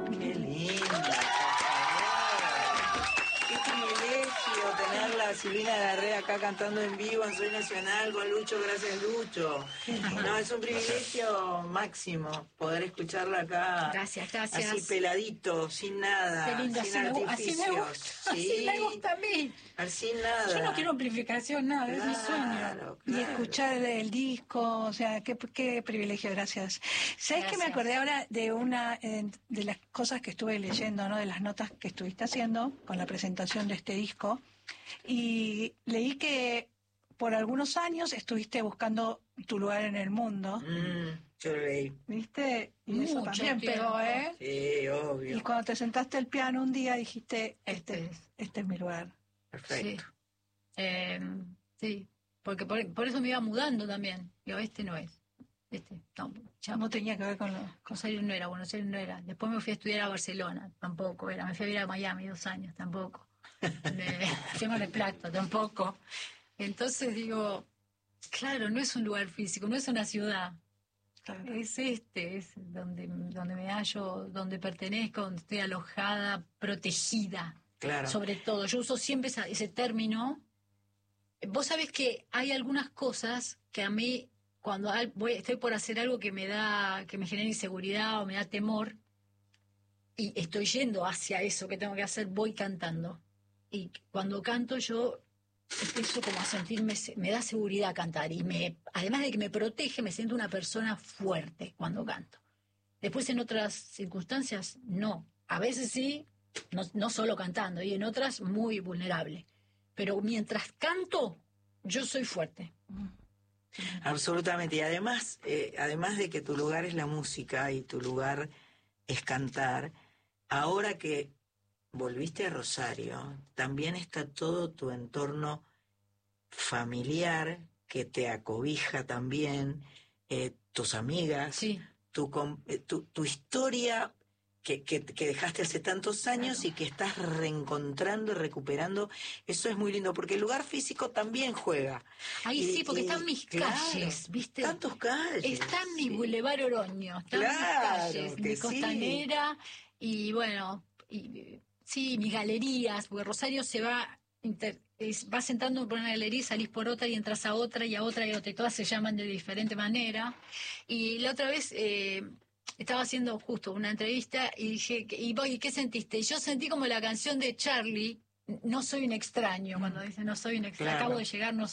Qué linda, por favor. Qué privilegio tenerla a Silvina Larrea acá cantando en vivo en Soy Nacional con Lucho, gracias Lucho. No, es un privilegio máximo poder escucharla acá. Gracias. Así peladito, sin nada, Qué lindo, sin así artificios. así me gusta a mí. Sin nada. Yo no quiero amplificación, nada, claro, es mi sueño. Y escuchar el disco, o sea, qué privilegio, gracias. ¿Sabes que me acordé ahora de una de las cosas que estuve leyendo, ¿no? De las notas que estuviste haciendo con la presentación de este disco? Y leí que por algunos años estuviste buscando tu lugar en el mundo. Yo lo leí. ¿Viste? Y eso también pegó, ¿eh? Sí, obvio. Y cuando te sentaste al piano un día dijiste, este es mi lugar. Perfecto. Sí, porque por eso me iba mudando también. Digo, no es. Ya no tenía que ver con lo... Buenos Aires no era. Después me fui a estudiar a Barcelona, tampoco era. Me fui a vivir a Miami 2 años, tampoco. Tengo el Plata, tampoco. Entonces digo, claro, no es un lugar físico, no es una ciudad. Claro. Es donde me hallo, donde pertenezco, donde estoy alojada, protegida. Claro. Sobre todo, yo uso siempre ese término. Vos sabés que hay algunas cosas que a mí, cuando estoy por hacer algo que me genera inseguridad o me da temor, y estoy yendo hacia eso que tengo que hacer, voy cantando. Y cuando canto yo empiezo como a sentirme, me da seguridad cantar, y además de que me protege, me siento una persona fuerte cuando canto. Después en otras circunstancias, no. A veces sí, no solo cantando, y en otras muy vulnerable. Pero mientras canto, yo soy fuerte. Absolutamente. Y además de que tu lugar es la música y tu lugar es cantar, ahora que volviste a Rosario, también está todo tu entorno familiar que te acobija también, tus amigas, sí. tu historia que dejaste hace tantos años, claro, y que estás reencontrando y recuperando. Eso es muy lindo, porque el lugar físico también juega. Ahí sí, porque están mis calles, ¿viste? Están tus calles. Está mi Boulevard Oroño, están mis calles, mi Costanera, y bueno, sí, mis galerías, porque Rosario se va sentando por una galería, salís por otra y entras a otra y a otra y a otra, y todas se llaman de diferente manera. Y la otra vez estaba haciendo justo una entrevista y dije, ¿y qué sentiste? Y yo sentí como la canción de Charlie, No soy un extraño, cuando dice no soy un extraño, claro, acabo de llegar, no